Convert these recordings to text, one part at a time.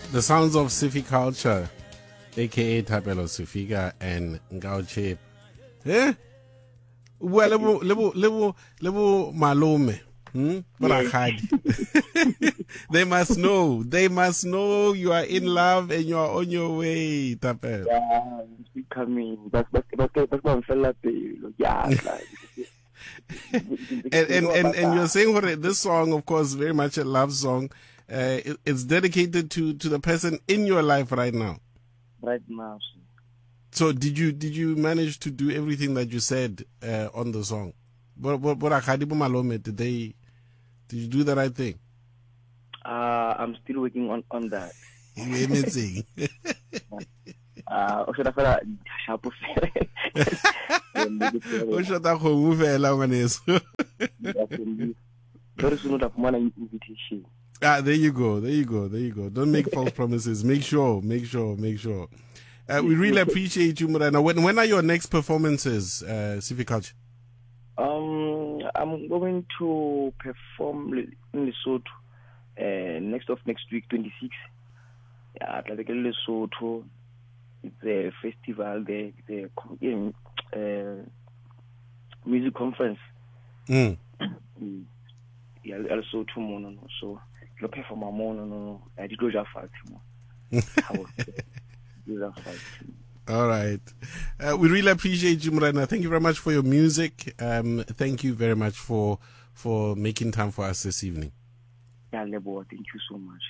The sounds of Sifi Culture, aka Thapelo Sifika and Ngao Chip. Eh? Well, lebu malume. Barakadi. They must know. They must know you are in love and you are on your way, Thapelo. Yeah, it's coming. That's what I'm feeling. Yeah. And you're saying this song, of course, very much a love song. It's dedicated to the person in your life right now. Right now. So did you manage to do everything that you said on the song? Did you do the right thing? I'm still working on that. You amazing. O should have felt sharp. Very soon I'll have an invitation. There you go. Don't make false promises. Make sure. We really appreciate you, Murana. When are your next performances, Sifi Culture? I'm going to perform in Lesotho next week, 26. Yeah, Lesotho. It's a festival there. It's a music conference. Yeah, also tomorrow. So you perform a mono. I did go just fight. All right. We really appreciate you, Murana. Thank you very much for your music. Thank you very much for making time for us this evening. Yeah, Lebo, thank you so much.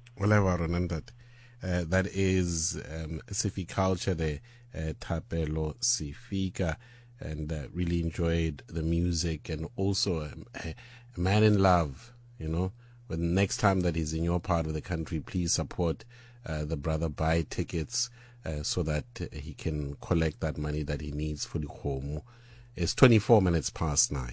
That is Sifi Culture there, Thapelo Sifika, and really enjoyed the music, and also a man in love, you know. But next time that he's in your part of the country, please support the brother, buy tickets so that he can collect that money that he needs for the home. It's 24 minutes past 9.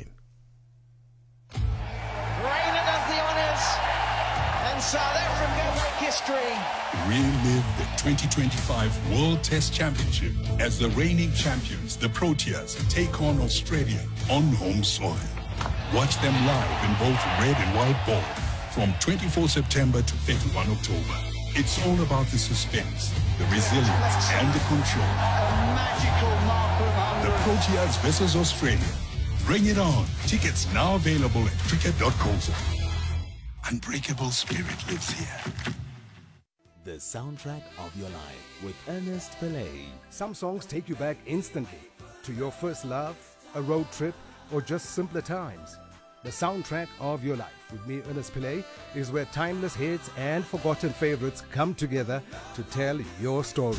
Reina does the honours, and South Africa make history. Relive the 2025 World Test Championship as the reigning champions, the Proteas, take on Australia on home soil. Watch them live in both red and white ball from 24 September to 31 October. It's all about the suspense, the resilience, and the control. A magical mark of 100. The Proteas versus Australia. Bring it on. Tickets now available at cricket.co.za. Unbreakable spirit lives here. The soundtrack of your life with Ernest Pillay. Some songs take you back instantly to your first love, a road trip, or just simpler times. The soundtrack of your life with me, Ernest Pillay, is where timeless hits and forgotten favorites come together to tell your story.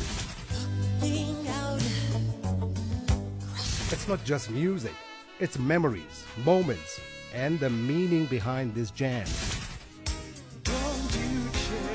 It's not just music, it's memories, moments, and the meaning behind this jam. Don't you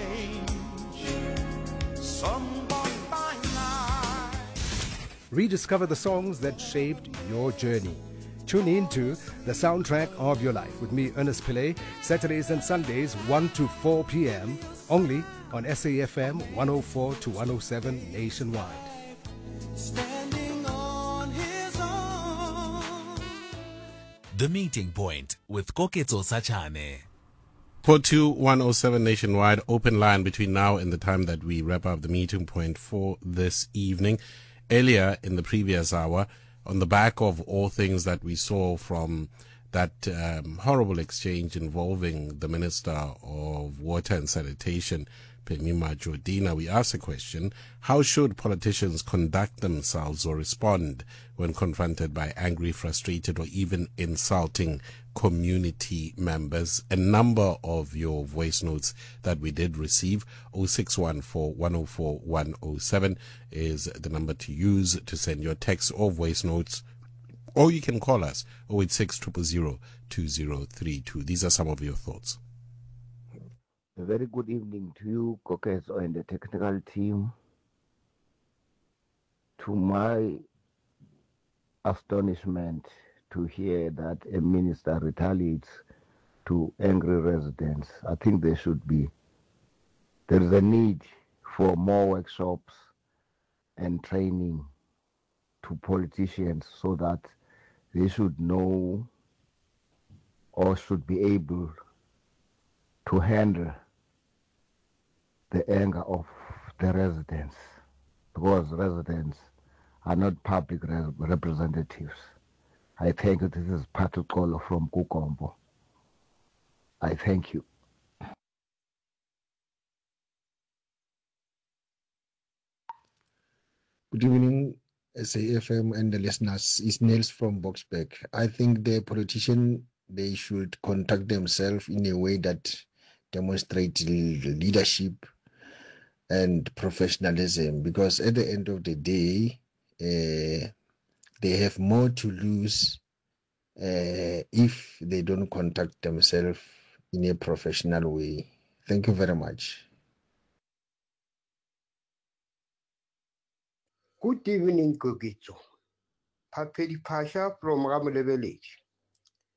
change someone by night. Rediscover the songs that shaped your journey. Tune in to The Soundtrack of Your Life with me, Ernest Pillay, Saturdays and Sundays, 1 to 4 p.m., only on SAFM 104 to 107 nationwide. Standing on his own. The Meeting Point with Koketso Sachane. 42107 nationwide, open line between now and the time that we wrap up the meeting point for this evening. Earlier in the previous hour, on the back of all things that we saw from that horrible exchange involving the Minister of Water and Sanitation, Phemisa Jordina, we asked the question, how should politicians conduct themselves or respond when confronted by angry, frustrated, or even insulting community members? A number of your voice notes that we did receive, 0614 104 107 is the number to use to send your text or voice notes, or you can call us 086 000 2032. These are some of your thoughts. A very good evening to you, Koketso, and the technical team. To my astonishment to hear that a minister retaliates to angry residents, I think there is a need for more workshops and training to politicians so that they should know or should be able to handle the anger of the residents, because residents are not public representatives. I thank you. This is Patu Kolo from Kukombo. I thank you. Good evening, SAFM and the listeners. It's Nels from Boxback. I think the politician, they should conduct themselves in a way that demonstrates leadership and professionalism, because at the end of the day, they have more to lose if they don't conduct themselves in a professional way. Thank you very much. Good evening, Kogito. Papedi Pasha from Ramule Village.